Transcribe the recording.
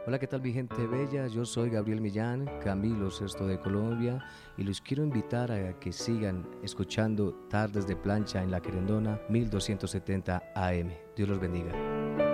Hola, ¿qué tal mi gente bella? Yo soy Gabriel Millán, Camilo Sesto de Colombia, y los quiero invitar a que sigan escuchando Tardes de Plancha en La Querendona 1270 AM. Dios los bendiga.